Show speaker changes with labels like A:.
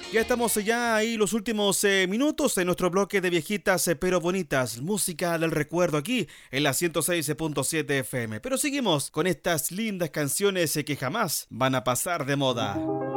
A: Ya estamos ya ahí los últimos minutos de nuestro bloque de viejitas pero bonitas, música del recuerdo aquí en la 106.7 FM. Pero seguimos con estas lindas canciones que jamás van a pasar de moda.